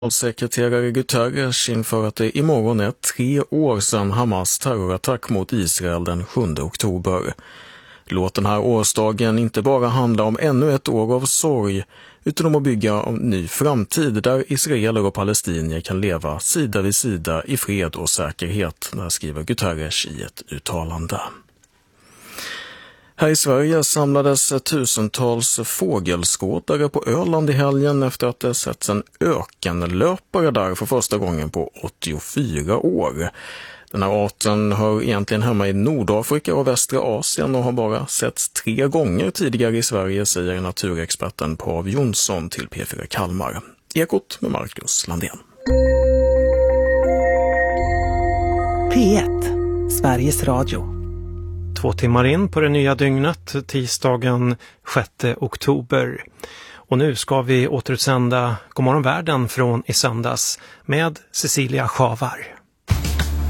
Sekreterare Guterres inför att det imorgon är 3 år sedan Hamas terrorattack mot Israel den 7 oktober. Låt den här årsdagen inte bara handla om ännu ett år av sorg utan om att bygga en ny framtid där israeler och palestinier kan leva sida vid sida i fred och säkerhet, där skriver Guterres i ett uttalande. Här i Sverige samlades tusentals fågelskådare på Öland i helgen efter att det setts en ökenlöpare där för första gången på 84 år. Den här arten hör egentligen hemma i Nordafrika och västra Asien och har bara setts 3 gånger tidigare i Sverige, säger naturexperten Pav Jonsson till P4 Kalmar. Ekot med Marcus Landén. P1, Sveriges Radio. 2 timmar in på det nya dygnet, tisdagen 6 oktober. Och nu ska vi återutsända Godmorgon världen från i söndags med Cecilia Schavar.